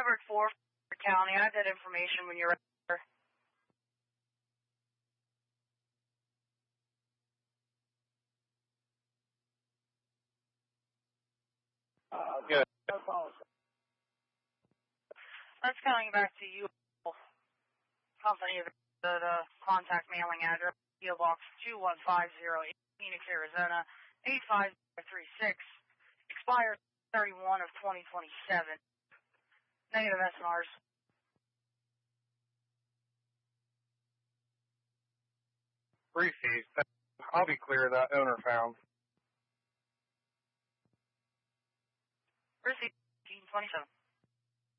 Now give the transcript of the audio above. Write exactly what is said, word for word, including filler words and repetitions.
over at four County. I have that information when you're ready. Uh, good. That's coming back to you, company, the, the contact mailing address, P O Box two one five zero eight, Phoenix, Arizona, eight five three six, expires thirty-one of twenty twenty-seven. Negative S N Rs. Received. I'll be clear that owner found. Received, eighteen twenty-seven.